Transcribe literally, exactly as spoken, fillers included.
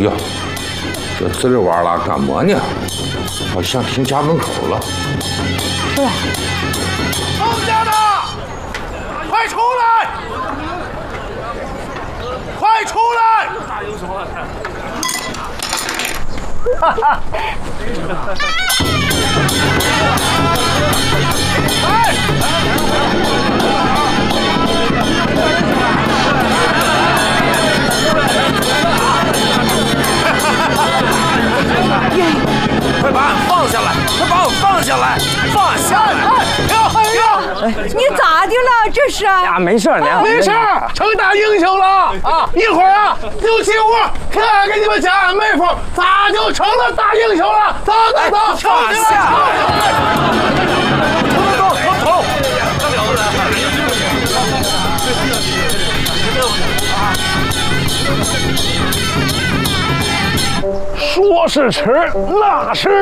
呀，这呲溜哇啦干么呢？好像停家门口了。 是吧？ 孟家的，快出来！快出来！大英雄啊！哈哈！来！快把俺放下来！快把我放下来！放下来！停停！ 你咋的了？这是？ 呀，没事，娘， 没事，成大英雄了啊！一会儿啊，六七五，看给你们家俺妹夫咋就成了大英雄了！走走走， 放下！ 走走走走！说是迟，那是